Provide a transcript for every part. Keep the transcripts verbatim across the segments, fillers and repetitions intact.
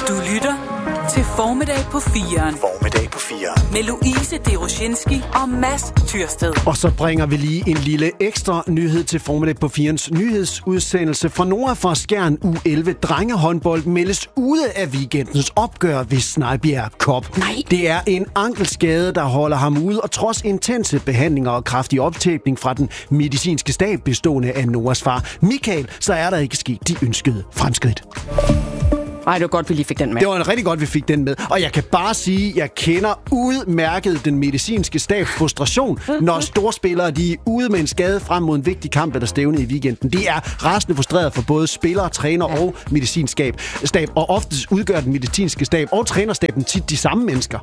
Du lytter til Formiddag på firen. Formiddag på firen. Med Louise Deroshinski og Mads Tyrsted. Og så bringer vi lige en lille ekstra nyhed til Formiddag på firens nyhedsudsendelse. For Nora fra Skjern U elleve drengehåndbold meldes ude af weekendens opgør ved Snejbjerg Cup. Nej. Det er en ankelskade, der holder ham ude, og trods intense behandlinger og kraftig optæpning fra den medicinske stab bestående af Noras far Michael, så er der ikke sket de ønskede fremskridt. Ej, det var godt, vi lige fik den med. Det var rigtig godt, vi fik den med. Og jeg kan bare sige, at jeg kender udmærket den medicinske stabs frustration, når storspillere de er ude med en skade frem mod en vigtig kamp eller stævne i weekenden. De er rasende frustreret for både spillere, træner ja. og medicinsk stab. Og oftest udgør den medicinske stab og trænerstaben tit de samme mennesker.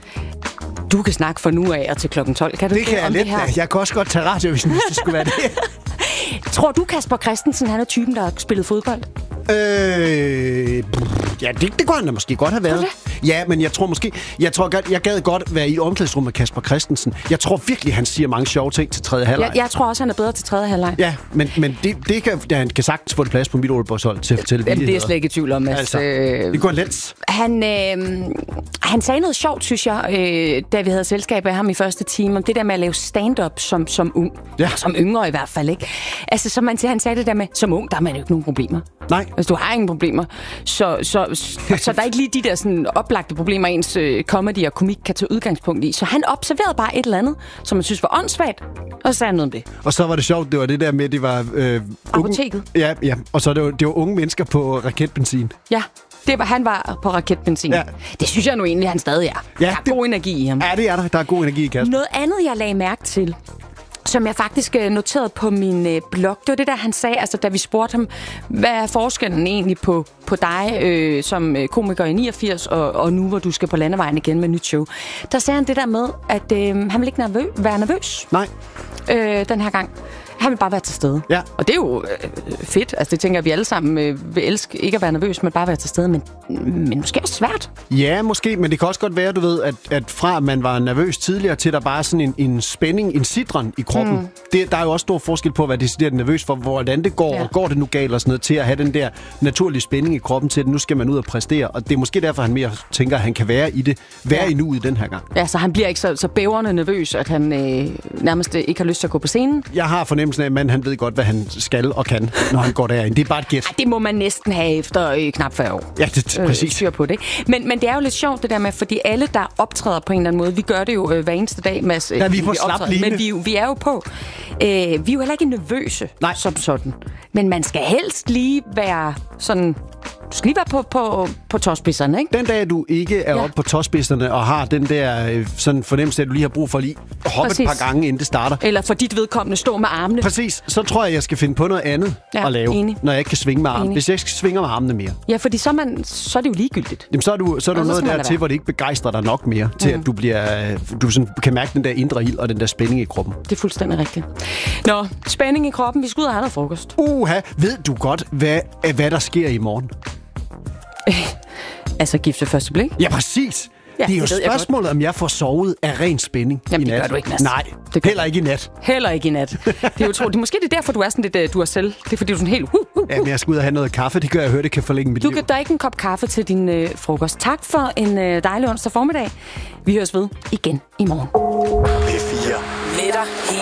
Du kan snakke fra nu af og til klokken tolv. Kan du det kan jeg let. Jeg kan også godt tage radio, hvis det skulle være det. Tror du, Kasper Christensen, han er typen, der har spillet fodbold? Øh, ja, det, det kunne han da måske godt have været. Ja, men jeg tror måske... Jeg tror godt, jeg gad godt være i et omklædningsrum med Kasper Christensen. Jeg tror virkelig, han siger mange sjove ting til tredje halvleg. Jeg, jeg tror også, han er bedre til tredje halvleg. Ja, men, men det, det kan, ja, han kan sagtens få det plads på mit Aalborgshold til at fortælle det. Det er jeg slet ikke i tvivl om. Altså, øh, det går let. Han, øh, han sagde noget sjovt, synes jeg, øh, da vi havde selskab af ham i første time, om det der med at lave stand-up som, som ung. Ja. Som yngre i hvert fald, ikke? Altså, som man, han sagde det der med, som ung, der har man jo ikke nogen problemer. Nej. Altså, du har ingen problemer. Så, så, så, så der er ikke lige de der sådan, oplagte problemer, ens øh, comedy og komik kan tage udgangspunkt i. Så han observerede bare et eller andet, som man synes var åndssvagt, og så sagde han noget om det. Og så var det sjovt, det var det der med, det var... Øh, Apoteket. Unge, ja, ja, og så det var, det var unge mennesker på raketbenzin. Ja. Det var, han var på raketbenzin. Ja. Det synes jeg nu egentlig, han stadig er. Ja, der er det, god energi i ham. Ja, det er der. Der er god energi i Kasper. Noget andet, jeg lagde mærke til, som jeg faktisk noterede på min øh, blog, det var det der, han sagde, altså da vi spurgte ham, hvad er forskellen egentlig på, på dig øh, som komiker i niogfirs, og, og nu hvor du skal på landevejen igen med nyt show. Der sagde han det der med, at øh, han vil ikke nervø- være nervøs. Nej. Øh, den her gang. Han vil bare være til stede. Ja. Og det er jo øh, fedt. Altså det tænker jeg, vi alle sammen øh, vil elske ikke at være nervøs, men bare være til stede. Men, men måske også svært. Ja, måske. Men det kan også godt være, du ved, at, at fra at man var nervøs tidligere, til der bare er sådan en, en spænding, en sidren i kroppen. Mm. Det, der er jo også stor forskel på at være decideret nervøs for, hvordan det går, ja. og går det nu galt og sådan noget, til at have den der naturlige spænding i kroppen til, at nu skal man ud og præstere. Og det er måske derfor, han mere tænker, at han kan være i det. Være ja. i nuet den her gang. Ja, så han bliver ikke så, så bævrende nervøs, at han øh, nærmest ikke har lyst til at gå på scenen. Jeg har fornemmelsen af, at manden, han ved godt, hvad han skal og kan, når han går derind. Det er bare et gæt. Det må man næsten have efter øh, knap fyrre år. Ja, det er præcis. Øh, styr på det. Men, men det er jo lidt sjovt det der med, fordi alle, der optræder på en eller anden måde, vi gør det jo øh, hver eneste dag, Mads. Ja, vi er på slap line. Men vi, vi er jo på. Øh, vi er jo heller ikke nervøse Nej. som sådan. Men man skal helst lige være sådan... Du skal lige være på, på, på tåspidserne, ikke? Den dag, du ikke er ja. oppe på tåspidserne og har den der øh, sådan fornemmelse, at du lige har brug for lige at hoppe Præcis. et par gange, inden det starter. Eller for dit vedkommende stå med armene. Præcis. Så tror jeg, jeg skal finde på noget andet ja, at lave, enig. når jeg ikke kan svinge med armene. Hvis jeg ikke svinger med armene mere. Ja, fordi så er, man, så er det jo ligegyldigt. Jamen, så er du, så er du noget der til, hvor det ikke begejstrer dig nok mere, til mm. at du, bliver, du sådan, kan mærke den der indre ild og den der spænding i kroppen. Det er fuldstændig rigtigt. Nå, spænding i kroppen. Vi skal ud og have noget frokost. Uha, ved du godt, hvad, hvad der sker i morgen? Altså gift ved første blik? Ja, præcis. Ja, det er jo det spørgsmålet, om jeg får sovet af ren spænding. Jamen, i nat. det gør du ikke, Mads. Nej, det heller ikke i nat. Heller ikke i nat. Det er jo tro, det, måske det er derfor, du er sådan lidt, du er selv. Det er fordi, du er sådan helt... Uh, uh, uh. Ja, men jeg skal ud og have noget kaffe. Det gør jeg høre, det kan forlænge mit du liv. Du kan drikke en kop kaffe til din øh, frokost. Tak for en øh, dejlig onsdag formiddag. Vi høres ved igen i morgen. P fire. Med dig